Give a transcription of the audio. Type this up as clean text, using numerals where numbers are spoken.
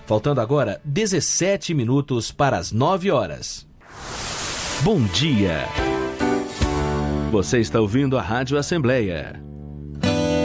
Faltando agora 17 minutos para as 9 horas. Bom dia. Você está ouvindo a Rádio Assembleia